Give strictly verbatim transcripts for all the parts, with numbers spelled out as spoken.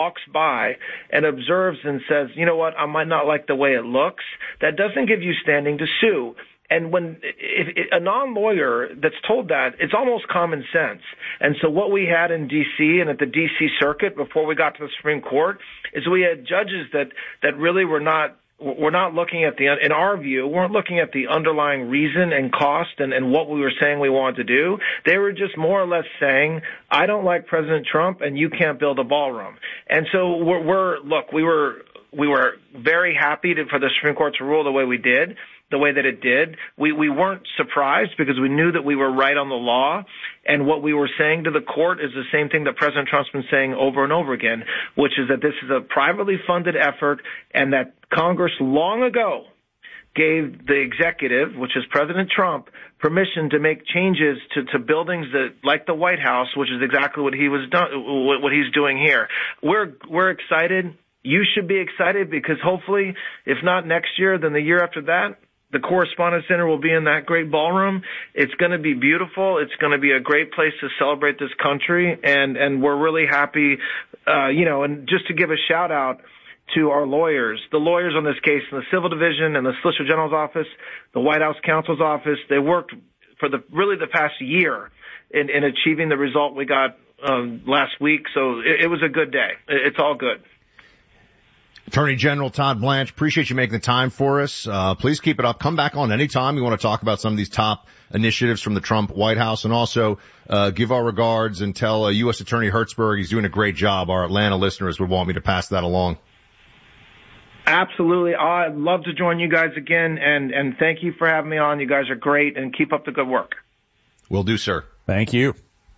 walks by and observes and says, you know what, I might not like the way it looks, that doesn't give you standing to sue. And when if, if a non-lawyer that's told that, it's almost common sense. And so what we had in D C and at the D C circuit before we got to the Supreme Court is we had judges that, that really were not We're not looking at the, in our view, weren't looking at the underlying reason and cost and, and what we were saying we wanted to do. They were just more or less saying, I don't like President Trump and you can't build a ballroom. And so we're, we're look, we were, we were very happy to, for the Supreme Court to rule the way we did, the way that it did. We, we weren't surprised because we knew that we were right on the law. And what we were saying to the court is the same thing that President Trump's been saying over and over again, which is that this is a privately funded effort and that Congress long ago gave the executive, which is President Trump, permission to make changes to, to buildings that, like the White House, which is exactly what he was done, what he's doing here. We're, we're excited. You should be excited because hopefully, if not next year, then the year after that, the Correspondence Center will be in that great ballroom. It's going to be beautiful. It's going to be a great place to celebrate this country, and, and we're really happy, uh, you know, and just to give a shout out to our lawyers, the lawyers on this case in the Civil Division and the Solicitor General's office, the White House Counsel's office, they worked for the really the past year in, in achieving the result we got um, last week. So it, it was a good day. It's all good. Attorney General Todd Blanche, appreciate you making the time for us. Uh, please keep it up. Come back on anytime you want to talk about some of these top initiatives from the Trump White House, and also uh, give our regards and tell uh, U S Attorney Hertzberg he's doing a great job. Our Atlanta listeners would want me to pass that along. Absolutely. I'd love to join you guys again, and, and thank you for having me on. You guys are great, and keep up the good work. Will do, sir. Thank you.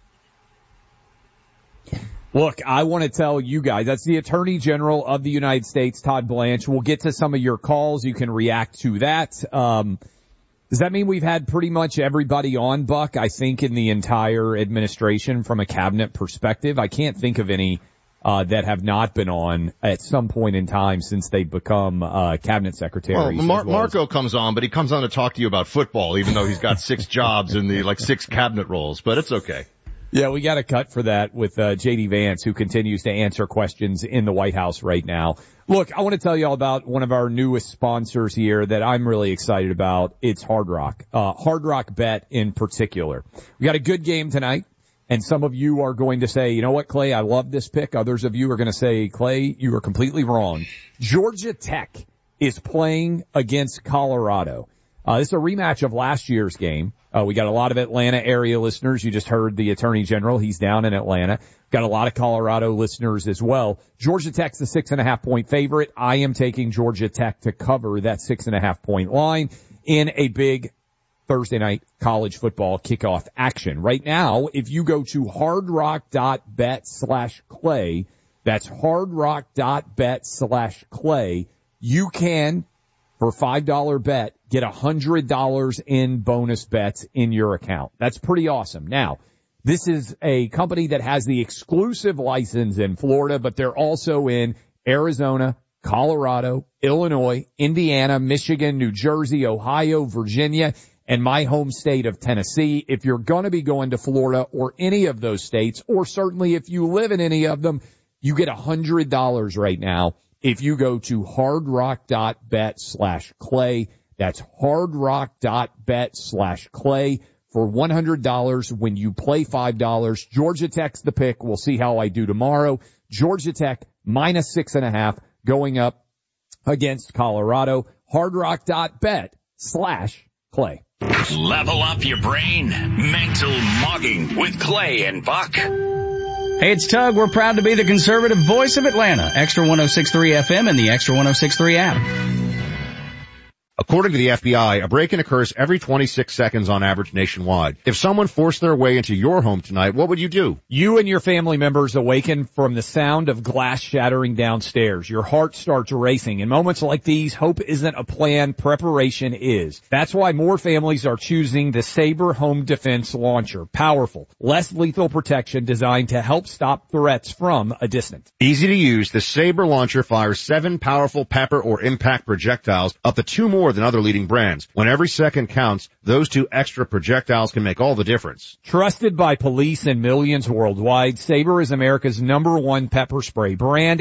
Look, I want to tell you guys, that's the Attorney General of the United States, Todd Blanche. We'll get to some of your calls. You can react to that. Um, does that mean we've had pretty much everybody on, Buck, I think, in the entire administration from a cabinet perspective? I can't think of any uh that have not been on at some point in time since they've become uh cabinet secretaries. Well, Mar- well Marco as- comes on, but he comes on to talk to you about football, even though he's got six jobs in the, like, six cabinet roles. But it's okay. Yeah, we got a cut for that with uh, J D Vance, who continues to answer questions in the White House right now. Look, I want to tell you all about one of our newest sponsors here that I'm really excited about. It's Hard Rock. Uh, Hard Rock Bet in particular. We got a good game tonight, and some of you are going to say, you know what, Clay, I love this pick. Others of you are going to say, Clay, you are completely wrong. Georgia Tech is playing against Colorado. Uh, this is a rematch of last year's game. Uh, we got a lot of Atlanta area listeners. You just heard the Attorney General. He's down in Atlanta. Got a lot of Colorado listeners as well. Georgia Tech's a six and a half point favorite. I am taking Georgia Tech to cover that six and a half point line in a big Thursday night college football kickoff action. Right now, if you go to hardrock.bet slash clay, that's hardrock.bet slash clay, you can, for a five dollar bet, get one hundred dollars in bonus bets in your account. That's pretty awesome. Now, this is a company that has the exclusive license in Florida, but they're also in Arizona, Colorado, Illinois, Indiana, Michigan, New Jersey, Ohio, Virginia, and my home state of Tennessee. If you're going to be going to Florida or any of those states, or certainly if you live in any of them, you get one hundred dollars right now if you go to hardrock.bet slash clay. That's hardrock.bet slash clay for one hundred dollars when you play five dollars. Georgia Tech's the pick. We'll see how I do tomorrow. Georgia Tech minus six and a half going up against Colorado. Hardrock.bet slash clay. Level up your brain. Mental Mogging with Clay and Buck. Hey, it's Tug. We're proud to be the conservative voice of Atlanta. Extra one oh six point three F M and the Extra one oh six point three app. According to the F B I, a break-in occurs every twenty-six seconds on average nationwide. If someone forced their way into your home tonight, what would you do? You and your family members awaken from the sound of glass shattering downstairs. Your heart starts racing. In moments like these, hope isn't a plan, preparation is. That's why more families are choosing the Sabre Home Defense Launcher. Powerful, less lethal protection designed to help stop threats from a distance. Easy to use, the Sabre Launcher fires seven powerful pepper or impact projectiles, up to two more than other leading brands. When every second counts, those two extra projectiles can make all the difference. Trusted by police and millions worldwide, Sabre is America's number one pepper spray brand.